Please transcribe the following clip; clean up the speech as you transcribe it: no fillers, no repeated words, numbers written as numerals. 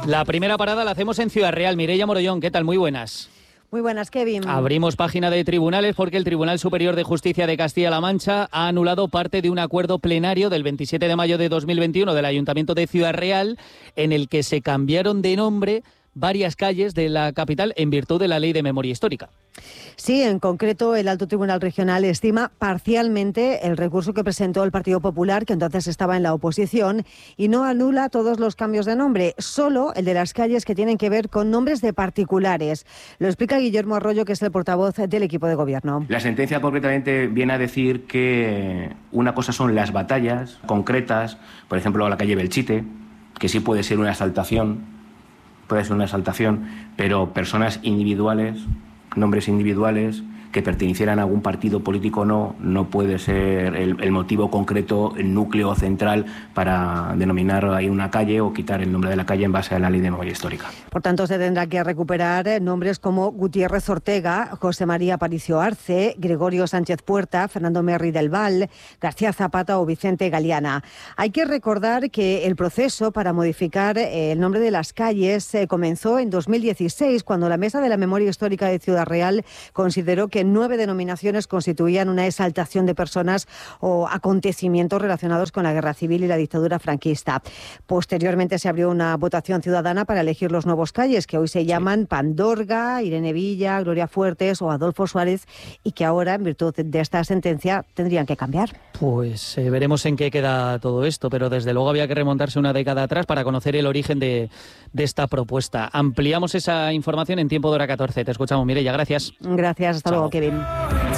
La primera parada la hacemos en Ciudad Real. Mireia Morollón, ¿qué tal? Muy buenas. Muy buenas, Kevin. Abrimos página de tribunales porque el Tribunal Superior de Justicia de Castilla-La Mancha ha anulado parte de un acuerdo plenario del 27 de mayo de 2021 del Ayuntamiento de Ciudad Real en el que se cambiaron de nombre varias calles de la capital en virtud de la Ley de Memoria Histórica. Sí, en concreto el Alto Tribunal Regional estima parcialmente el recurso que presentó el Partido Popular, que entonces estaba en la oposición, y no anula todos los cambios de nombre, solo el de las calles que tienen que ver con nombres de particulares. Lo explica Guillermo Arroyo, que es el portavoz del equipo de gobierno. La sentencia concretamente viene a decir que una cosa son las batallas concretas, por ejemplo la calle Belchite, que sí puede ser una exaltación, pero personas individuales, nombres individuales que pertenecieran a algún partido político no puede ser el motivo concreto, el núcleo central para denominar ahí una calle o quitar el nombre de la calle en base a la Ley de Memoria Histórica. Por tanto, se tendrá que recuperar nombres como Gutiérrez Ortega, José María Aparicio Arce, Gregorio Sánchez Puerta, Fernando Merri del Val, García Zapata o Vicente Galeana. Hay que recordar que el proceso para modificar el nombre de las calles comenzó en 2016, cuando la Mesa de la Memoria Histórica de Ciudad Real consideró que 9 denominaciones constituían una exaltación de personas o acontecimientos relacionados con la Guerra Civil y la dictadura franquista. Posteriormente se abrió una votación ciudadana para elegir los nuevos calles, que hoy se llaman Pandorga, Irene Villa, Gloria Fuertes o Adolfo Suárez, y que ahora, en virtud de esta sentencia, tendrían que cambiar. Pues veremos en qué queda todo esto, pero desde luego había que remontarse una década atrás para conocer el origen de esta propuesta. Ampliamos esa información en Tiempo de Hora 14. Te escuchamos, Mireia. Gracias. Gracias. Hasta luego, Kevin.